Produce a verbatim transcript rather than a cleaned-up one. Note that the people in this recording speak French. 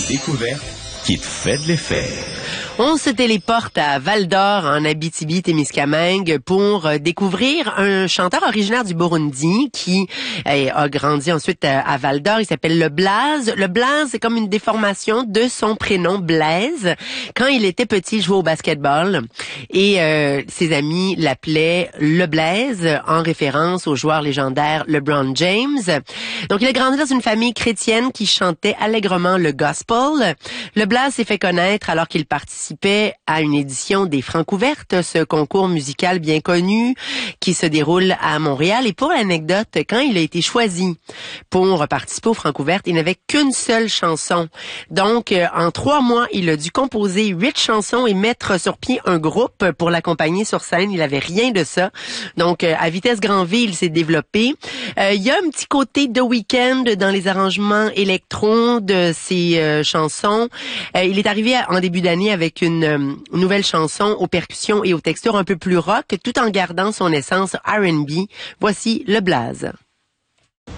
découverte qui te fait de l'effet. On se téléporte à Val-d'Or, en Abitibi-Témiscamingue, pour découvrir un chanteur originaire du Burundi qui eh, a grandi ensuite à Val-d'Or. Il s'appelle Le Blaze. Le Blaze, c'est comme une déformation de son prénom Blaise. Quand il était petit, il jouait au basketball et euh, ses amis l'appelaient Le Blaze en référence au joueur légendaire LeBron James. Donc, il a grandi dans une famille chrétienne qui chantait allègrement le gospel. Le Blaze s'est fait connaître alors qu'il participait à une édition des Francouvertes, ce concours musical bien connu qui se déroule à Montréal. Et pour l'anecdote, quand il a été choisi pour participer aux Francouvertes, il n'avait qu'une seule chanson. Donc, en trois mois, il a dû composer huit chansons et mettre sur pied un groupe pour l'accompagner sur scène. Il avait rien de ça. Donc, à vitesse grand V, il s'est développé. Euh, il y a un petit côté de Weeknd dans les arrangements électro de ses euh, chansons. Euh, il est arrivé en début d'année avec une euh, nouvelle chanson aux percussions et aux textures un peu plus rock, tout en gardant son essence R and B. Voici Le Blaze.